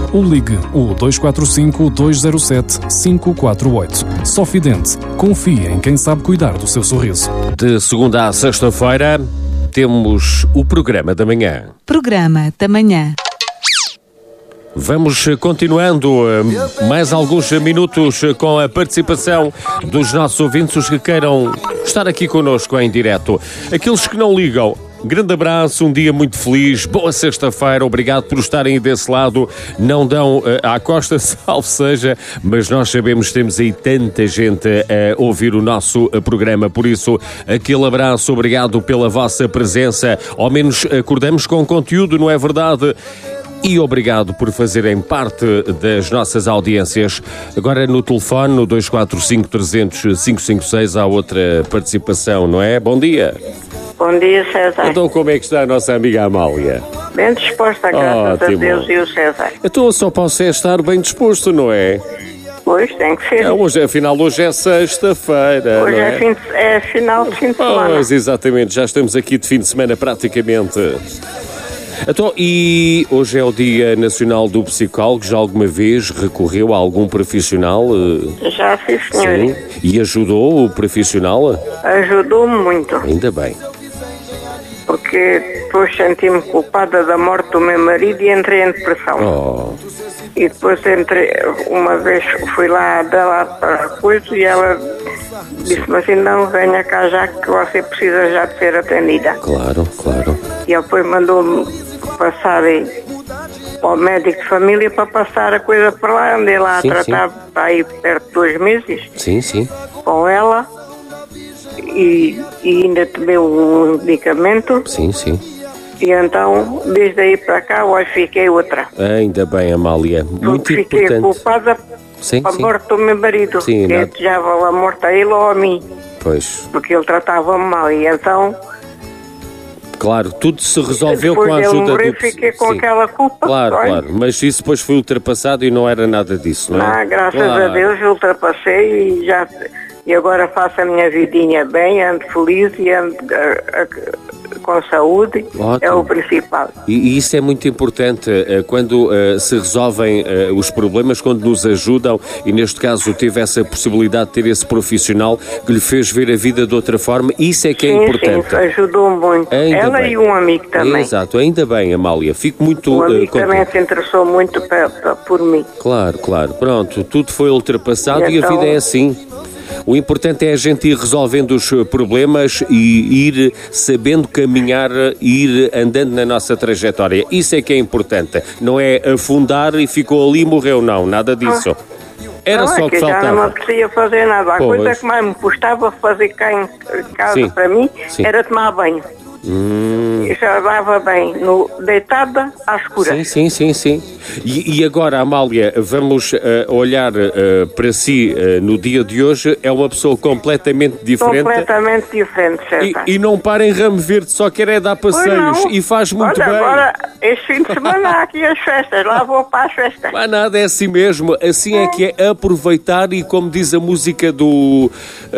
ou ligue o 245-207-548. Sofidente. Confie em quem sabe cuidar do seu sorriso. De segunda à sexta-feira, temos o Programa da Manhã. Programa da Manhã. Vamos continuando mais alguns minutos com a participação dos nossos ouvintes, os que queiram estar aqui connosco em direto. Aqueles que não ligam, grande abraço, um dia muito feliz, boa sexta-feira, obrigado por estarem desse lado, não dão à costa, salve seja, mas nós sabemos que temos aí tanta gente a ouvir o nosso programa, por isso aquele abraço, obrigado pela vossa presença, ao menos acordamos com conteúdo, não é verdade? E obrigado por fazerem parte das nossas audiências. Agora no telefone, no 245-300-556, há outra participação, não é? Bom dia. Bom dia, César. Então como é que está a nossa amiga Amália? Bem disposta, graças a Deus e o César. Então eu só posso estar bem disposto, não é? Pois, tem que ser. Afinal, hoje é sexta-feira, Hoje não é? é final de fim de semana. Pois, exatamente, já estamos aqui de fim de semana praticamente. Então, e hoje é o Dia Nacional do Psicólogo, já alguma vez recorreu a algum profissional? Já, sim, senhor. Sim. E ajudou o profissional? Ajudou-me muito. Ainda bem. Porque depois senti-me culpada da morte do meu marido e entrei em depressão. Oh. E depois uma vez fui lá dela para a coisa e ela disse-me assim, não, venha cá já que você precisa já de ser atendida. Claro, claro. E ele depois mandou-me passar para o médico de família para passar a coisa para lá. Andei lá Sim, a tratar para aí perto de 2 meses. Sim, sim. Com ela e ainda tomei um medicamento. Sim, sim. E então, desde aí para cá, hoje fiquei outra. Ainda bem, Amália. Muito Porque fiquei importante. culpada Sim, pela sim. morte do meu marido. Sim, que desejava a morte a ele ou a mim. Pois, Porque ele tratava-me mal. E então, claro, tudo se resolveu depois com a de ele ajuda morrer, do... fiquei com Sim. aquela culpa. Claro, Olha, claro. Mas isso depois foi ultrapassado e não era nada disso, não é? graças Claro. a Deus ultrapassei e agora faço a minha vidinha bem, ando feliz e ando com saúde. Ótimo. É o principal. E isso é muito importante, quando se resolvem os problemas, quando nos ajudam, e neste caso teve essa possibilidade de ter esse profissional que lhe fez ver a vida de outra forma, isso é que é importante. Sim, ajudou muito. Ainda Ela bem. e um amigo também. Exato, ainda bem, Amália, fico muito O amigo também contente. se interessou muito por mim. Claro, claro, pronto, tudo foi ultrapassado e a Então- vida é assim. O importante é a gente ir resolvendo os problemas e ir sabendo caminhar e ir andando na nossa trajetória. Isso é que é importante. Não é afundar e ficou ali e morreu, não. Nada disso. Era Não, só o que já não me faltava. apetecia fazer nada. A Pois. coisa que mais me custava fazer cá em casa Sim. para mim Sim. era tomar banho. Eu já dava bem deitada à escura. Sim. E agora, Amália, vamos olhar para si no dia de hoje. É uma pessoa completamente diferente. Completamente diferente, César. E não para em Ramo Verde, só quer é dar Pois passeios. não. E faz muito Olha, bem. agora, este fim de semana há aqui as festas. Lá vou para as festas. Não há nada, é assim mesmo. Assim é que é aproveitar e, como diz a música do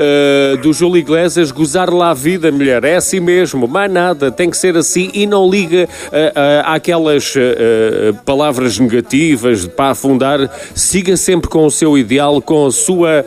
Júlio Iglesias, gozar lá a vida, mulher. É assim mesmo. Mais nada, tem que ser assim e não liga àquelas palavras negativas para afundar. Siga sempre com o seu ideal, com a sua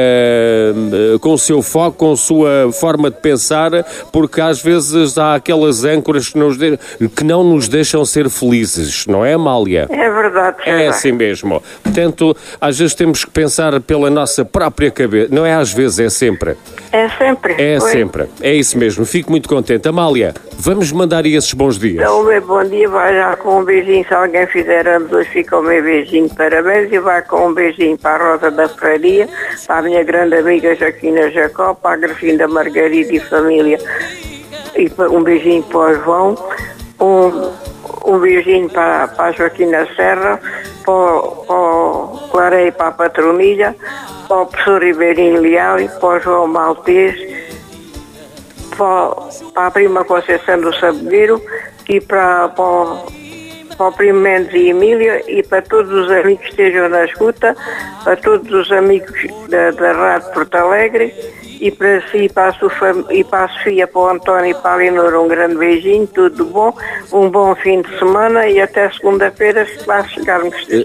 com o seu foco, com a sua forma de pensar, porque às vezes há aquelas âncoras que não nos deixam ser felizes, não é, Amália? É verdade, César. É assim mesmo. Portanto, às vezes temos que pensar pela nossa própria cabeça. Não é às vezes, é sempre. É sempre. É Oi. sempre. É isso mesmo. Fico muito contente. Amália, vamos mandar esses bons dias. Então, o meu bom dia vai já com um beijinho. Se alguém fizer anos hoje, fica o meu beijinho de parabéns. E vai com um beijinho para a Rosa da Ferraria, para a minha grande amiga Joaquina Jacó, para a Grafinda Margarida e família. E um beijinho para o João. Um beijinho para a Joaquina Serra, para o Clarei, para a Patronilha, para o professor Ribeirinho Leal e para o João Maltês, para a prima Conceição do Sabogueiro e para o primo Mendes e Emília e para todos os amigos que estejam na escuta, para todos os amigos da Rádio Porto Alegre e para si, para a Sofia, para o António e para a Leonor, um grande beijinho, tudo bom, um bom fim de semana e até segunda-feira, se lá chegarmos.